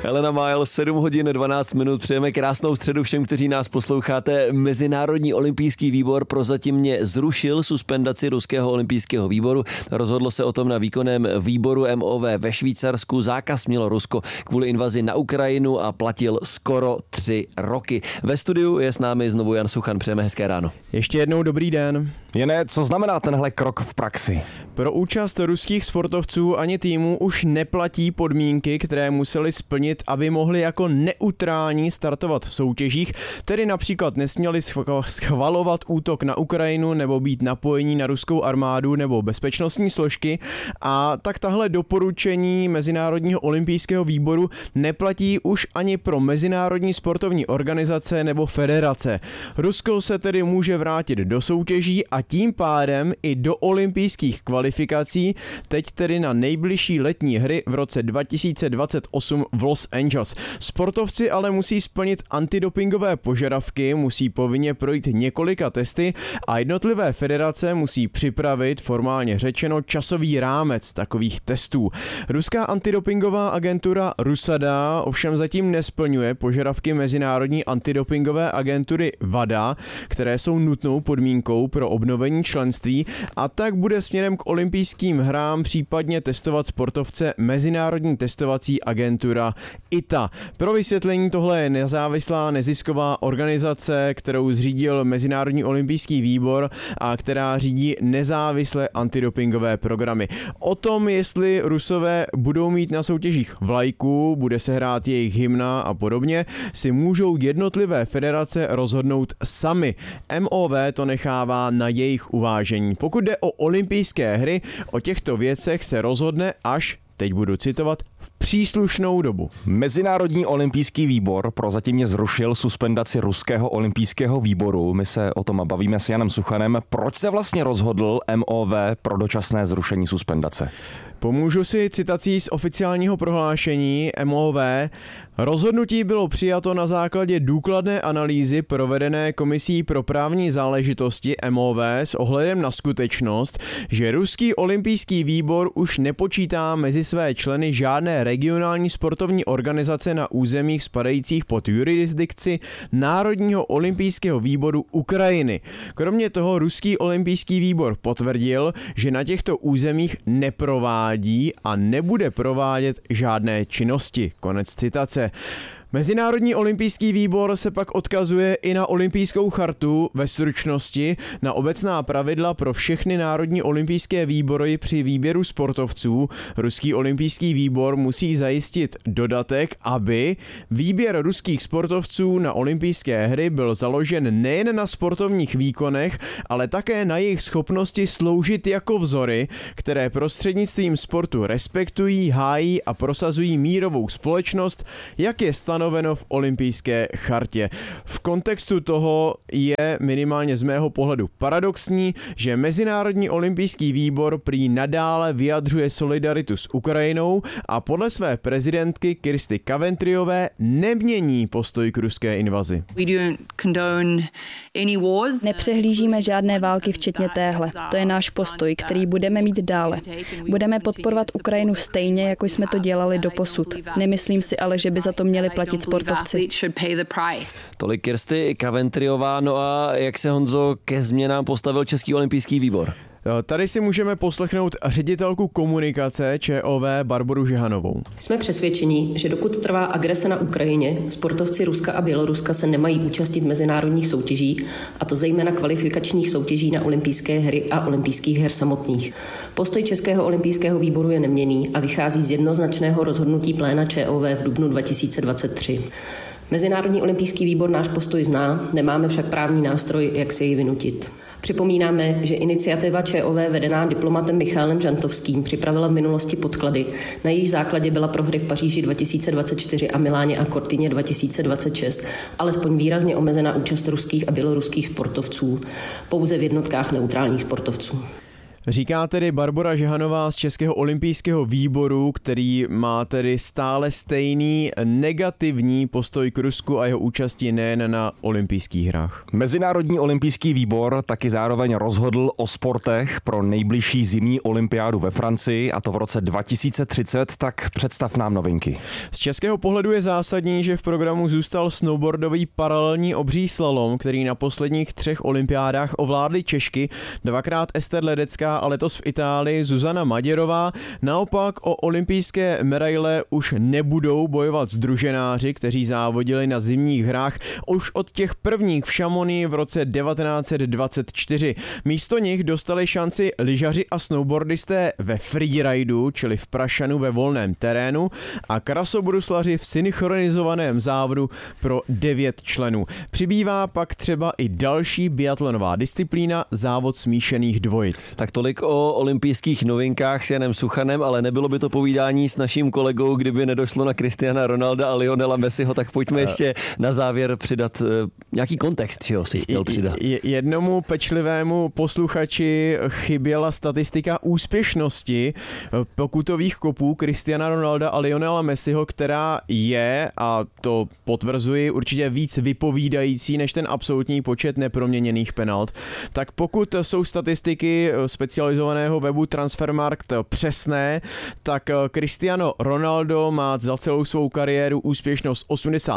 Helena Májel, 7 hodin 12 minut. Přejeme krásnou středu všem, kteří nás posloucháte. Mezinárodní olympijský výbor prozatímně zrušil suspendaci Ruského olympijského výboru. Rozhodlo se o tom na výkonném výboru MOV ve Švýcarsku. Zákaz mělo Rusko kvůli invazi na Ukrajinu a platil skoro 3 roky. Ve studiu je s námi znovu Jan Suchan. Přejeme hezké ráno. Ještě jednou dobrý den. Jene, co znamená tenhle krok v praxi? Pro účast ruských sportovců ani týmů už neplatí podmínky, které museli splnit, aby mohli jako neutrální startovat v soutěžích, tedy například nesměli schvalovat útok na Ukrajinu nebo být napojení na ruskou armádu nebo bezpečnostní složky, a tak tahle doporučení Mezinárodního olympijského výboru neplatí už ani pro mezinárodní sportovní organizace nebo federace. Rusko se tedy může vrátit do soutěží a tím pádem i do olympijských kvalifikací, teď tedy na nejbližší letní hry v roce 2028 v Los Angeles. Sportovci ale musí splnit antidopingové požadavky, musí povinně projít několika testy a jednotlivé federace musí připravit, formálně řečeno, časový rámec takových testů. Ruská antidopingová agentura RUSADA ovšem zatím nesplňuje požadavky Mezinárodní antidopingové agentury WADA, které jsou nutnou podmínkou pro obnovení členství, a tak bude směrem k olympijským hrám případně testovat sportovce Mezinárodní testovací agentura ITA. Pro vysvětlení, tohle je nezávislá nezisková organizace, kterou zřídil Mezinárodní olympijský výbor a která řídí nezávislé antidopingové programy. O tom, jestli Rusové budou mít na soutěžích vlajku, bude se hrát jejich hymna a podobně, si můžou jednotlivé federace rozhodnout sami. MOV to nechává na jejich uvážení. Pokud jde o olympijské hry, o těchto věcech se rozhodne až, teď budu citovat, v příslušnou dobu. Mezinárodní olympijský výbor prozatímně zrušil suspendaci Ruského olympijského výboru. My se o tom bavíme s Janem Suchanem. Proč se vlastně rozhodl MOV pro dočasné zrušení suspendace? Pomůžu si citací z oficiálního prohlášení MOV. Rozhodnutí bylo přijato na základě důkladné analýzy provedené Komisí pro právní záležitosti MOV s ohledem na skutečnost, že Ruský olympijský výbor už nepočítá mezi své členy žádné regionální sportovní organizace na územích spadajících pod jurisdikci Národního olympijského výboru Ukrajiny. Kromě toho Ruský olympijský výbor potvrdil, že na těchto územích neprovádí a nebude provádět žádné činnosti. Konec citace. Mezinárodní olympijský výbor se pak odkazuje i na olympijskou chartu, ve stručnosti na obecná pravidla pro všechny národní olympijské výbory při výběru sportovců. Ruský olympijský výbor musí zajistit dodatek, aby výběr ruských sportovců na olympijské hry byl založen nejen na sportovních výkonech, ale také na jejich schopnosti sloužit jako vzory, které prostřednictvím sportu respektují, hájí a prosazují mírovou společnost, jak je stanoveno v olympijské chartě. V kontextu toho je minimálně z mého pohledu paradoxní, že Mezinárodní olympijský výbor prý nadále vyjadřuje solidaritu s Ukrajinou a podle své prezidentky Kirsty Coventryové nemění postoj k ruské invazi. Nepřehlížíme žádné války, včetně téhle. To je náš postoj, který budeme mít dále. Budeme podporovat Ukrajinu stejně, jako jsme to dělali doposud. Nemyslím si ale, že by za to měli platit sportovci. Tolik Kirsty Coventryová. No a jak se, Honzo, ke změnám postavil Český olympijský výbor? Tady si můžeme poslechnout ředitelku komunikace ČOV Barboru Žehanovou. Jsme přesvědčeni, že dokud trvá agrese na Ukrajině, sportovci Ruska a Běloruska se nemají účastnit mezinárodních soutěží, a to zejména kvalifikačních soutěží na olympijské hry a olympijských her samotných. Postoj Českého olympijského výboru je neměnný a vychází z jednoznačného rozhodnutí pléna ČOV v dubnu 2023. Mezinárodní olympijský výbor náš postoj zná, nemáme však právní nástroj, jak se jej vynutit. Připomínáme, že iniciativa ČOV vedená diplomatem Michálem Žantovským připravila v minulosti podklady, na jejich základě byla pro hry v Paříži 2024 a Miláně a Cortině 2026 alespoň výrazně omezena účast ruských a běloruských sportovců, pouze v jednotkách neutrálních sportovců. Říká tedy Barbora Žehanová z Českého olympijského výboru, který má tedy stále stejný negativní postoj k Rusku a jeho účasti nejen na olympijských hrách. Mezinárodní olympijský výbor taky zároveň rozhodl o sportech pro nejbližší zimní olympiádu ve Francii, a to v roce 2030, tak představ nám novinky. Z českého pohledu je zásadní, že v programu zůstal snowboardový paralelní obří slalom, který na posledních 3 olympiádách ovládly Češky, 2krát Ester Ledecká a letos v Itálii Zuzana Maděrová. Naopak o olympijské medaile už nebudou bojovat sdruženáři, kteří závodili na zimních hrách už od těch prvních v Chamonix v roce 1924. Místo nich dostali šanci lyžaři a snowboardisté ve freeridu, čili v prašanu ve volném terénu, a krasobruslaři v synchronizovaném závodu pro 9 členů. Přibývá pak třeba i další biatlonová disciplína, závod smíšených dvojic. Tak tolik o olympijských novinkách s Janem Suchanem, ale nebylo by to povídání s naším kolegou, kdyby nedošlo na Cristiana Ronalda a Lionela Messiho, tak pojďme ještě na závěr přidat nějaký kontext, čeho si chtěl přidat. Jednomu pečlivému posluchači chyběla statistika úspěšnosti pokutových kopů Cristiana Ronalda a Lionela Messiho, která je, a to potvrzuji, určitě víc vypovídající než ten absolutní počet neproměněných penalt. Tak pokud jsou statistiky specializovaného webu Transfermarkt přesné, tak Cristiano Ronaldo má za celou svou kariéru úspěšnost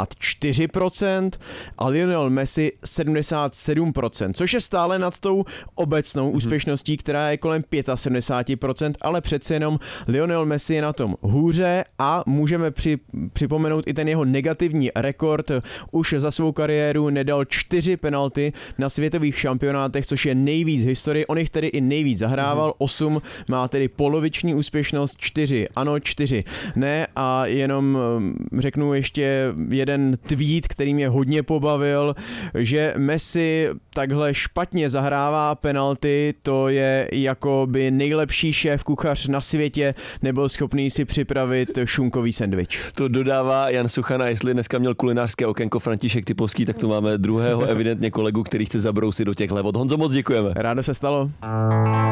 84% a Lionel Messi 77%, což je stále nad tou obecnou úspěšností, která je kolem 75%, ale přece jenom Lionel Messi je na tom hůře a můžeme připomenout i ten jeho negativní rekord. Už za svou kariéru nedal 4 penalty na světových šampionátech, což je nejvíc v historii. On jich tedy i nejvíc zahrával, 8, má tedy poloviční úspěšnost, 4 ano, 4 ne, a jenom řeknu ještě jeden tweet, který mě hodně pobavil, že Messi takhle špatně zahrává penalty, to je jako by nejlepší šéf kuchař na světě nebyl schopný si připravit šunkový sendvič. To dodává Jan Suchan, a jestli dneska měl kulinářské okénko František Typovský, tak tu máme druhého evidentně kolegu, který chce zabrousit do těch levot. Honzo, moc děkujeme. Rádo se stalo.